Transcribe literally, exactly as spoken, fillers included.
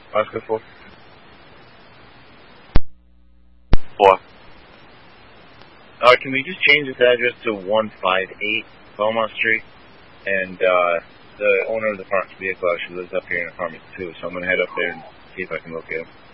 Oscar four. Four. Uh, can we just change this address to one five eight Belmont Street? And uh, the owner of the parked vehicle actually lives up here in apartment two, so I'm going to head up there and see if I can locate him.